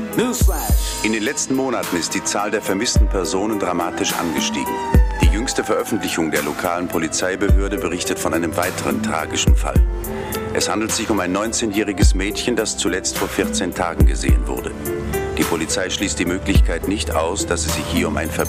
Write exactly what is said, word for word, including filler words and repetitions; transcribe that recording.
In den letzten Monaten ist die Zahl der vermissten Personen dramatisch angestiegen. Die jüngste Veröffentlichung der lokalen Polizeibehörde berichtet von einem weiteren tragischen Fall. Es handelt sich um ein neunzehnjähriges Mädchen, das zuletzt vor vierzehn Tagen gesehen wurde. Die Polizei schließt die Möglichkeit nicht aus, dass es sich hier um ein Verbrechen